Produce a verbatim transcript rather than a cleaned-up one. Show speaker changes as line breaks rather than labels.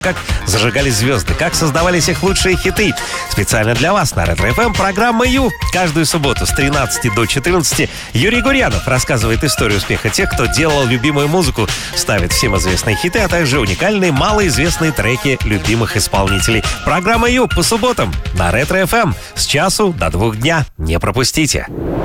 как зажигались звезды, как создавались их лучшие хиты. Специально для вас на Ретро эф эм программа «Ю». Каждую субботу с тринадцати до четырнадцати Юрий Гурьянов рассказывает историю успеха тех, кто делал любимую музыку, ставит всем известные хиты, а также уникальные, малоизвестные треки любимых исполнителей. Программа «Ю» по субботам на Ретро эф эм с часу до двух дня. Не пропустите.